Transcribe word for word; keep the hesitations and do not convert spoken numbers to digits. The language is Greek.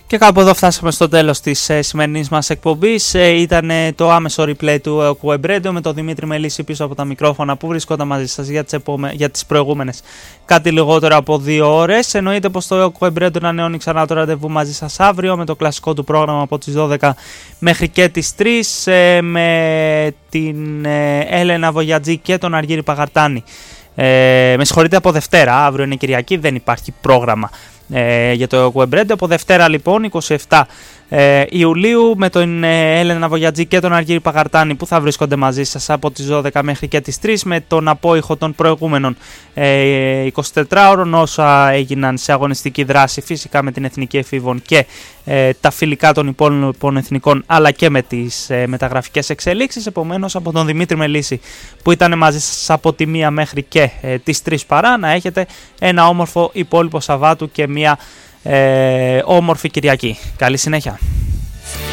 Και κάπου εδώ φτάσαμε στο τέλος της ε, σημερινής μας εκπομπής. Ε, ήταν ε, το άμεσο replay του Κουεμπρέντο με τον Δημήτρη Μελίσση πίσω από τα μικρόφωνα που βρισκόταν μαζί σας για τις, επόμε... για τις προηγούμενες κάτι λιγότερο από δύο ώρες. Εννοείται πως το Κουεμπρέντο ανανεώνει ξανά το ραντεβού μαζί σας αύριο με το κλασικό του πρόγραμμα από τις δώδεκα μέχρι και τις τρεις ε, με την ε, Έλενα Βογιατζή και τον Αργύρη Παγαρτάνη. Ε, με συγχωρείτε, από Δευτέρα, αύριο είναι Κυριακή, δεν υπάρχει πρόγραμμα ε, για το Web Radio. Από Δευτέρα λοιπόν, εικοστή εβδόμη ε, Ιουλίου, με τον ε, Έλενα Βογιατζή και τον Αργύρη Παγαρτάνη που θα βρίσκονται μαζί σας από τις δώδεκα μέχρι και τις τρεις, με τον απόϊχο των προηγούμενων ε, εικοσιτετράωρων όσα έγιναν σε αγωνιστική δράση, φυσικά με την Εθνική Εφήβων και ε, τα φιλικά των υπόλοιπων εθνικών, αλλά και με τις ε, μεταγραφικές εξελίξεις. Επομένως, από τον Δημήτρη Μελίσση που ήταν μαζί σας από τη μία μέχρι και ε, τις τρεις παρά, να έχετε ένα όμορφο υπόλοιπο Σαββάτου και μια ε, όμορφη Κυριακή. Καλή συνέχεια.